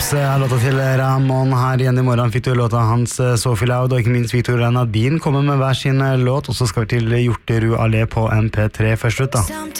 Drops låta til Ramon. Her igjen I morgen fikk du låta hans Sophie Loud, og ikke minst Victoria Nadine kommer med hver sin låt, og så skal vi til Hjorterud Allé på MP3 først ut da.